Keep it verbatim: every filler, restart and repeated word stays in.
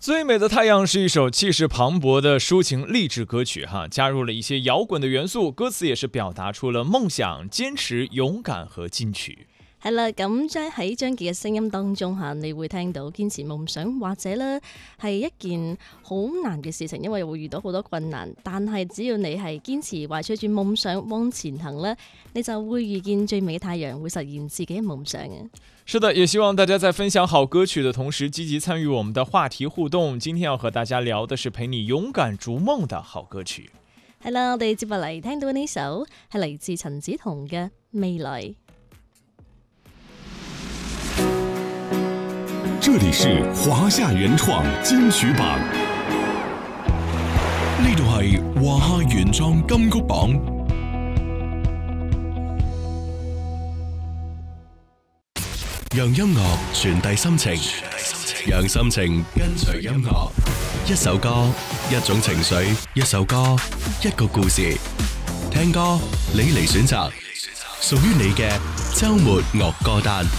最美的太阳是一首气勢磅礴的抒情勵志歌曲哈，加入了一些搖滾的元素，歌詞也是表達出了夢想、堅持、勇敢和進取。 係啦，咁將喺張傑嘅聲音當中嚇，你會聽到堅持夢想，或者咧係一件好難嘅事情，因為會遇到好多困難。但係只要你係堅持懷揣住夢想往前行咧，你就會遇見最美嘅太陽，會實現自己嘅夢想嘅。 是的，也希望大家在分享好歌曲的同時，積極參與我們的話題互動。今天要和大家聊的是陪你勇敢逐夢的好歌曲。 係啦，我哋接落嚟聽到呢首係嚟自陳梓彤嘅《未來》。 這裡是華夏原創金曲榜，呢度係華夏原創金曲榜。讓音樂傳遞心情，讓心情跟隨音樂。一首歌，一種情緒，一首歌，一個故事。聽歌，你嚟選擇，屬於你嘅週末樂歌單。